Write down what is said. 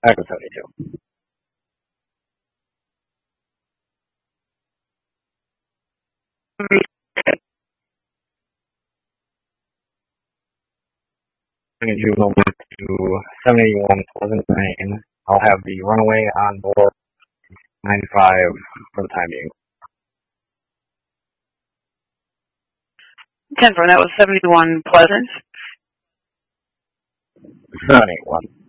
Echo 72. You go to 71 Pleasant Lane. I'll have the runaway on board 95 for the time being. 10-4, that was 71 Pleasant. 781.